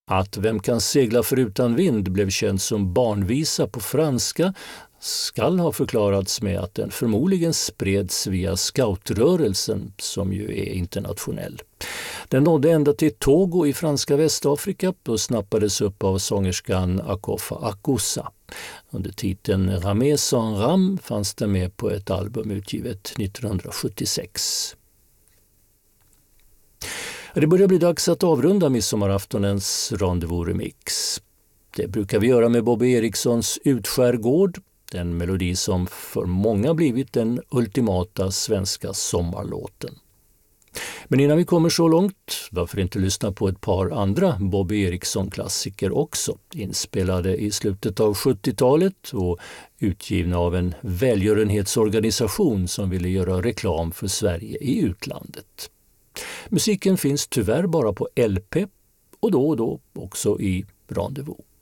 Att Vem kan segla förutan vind blev känd som barnvisa på franska skall ha förklarats med att den förmodligen spreds via scoutrörelsen som ju är internationell. Den nådde ända till Togo i franska Västafrika och snappades upp av sångerskan Akofa Akusa. Under titeln Ramé sans ram fanns den med på ett album utgivet 1976. Det börjar bli dags att avrunda midsommaraftonens Rendezvous-remix. Det brukar vi göra med Bobby Erikssons Utskärgård, den melodi som för många blivit den ultimata svenska sommarlåten. Men innan vi kommer så långt, varför inte lyssna på ett par andra Bobby Eriksson-klassiker också, inspelade i slutet av 70-talet och utgivna av en välgörenhetsorganisation som ville göra reklam för Sverige i utlandet. Musiken finns tyvärr bara på LP och då också i Rendezvous.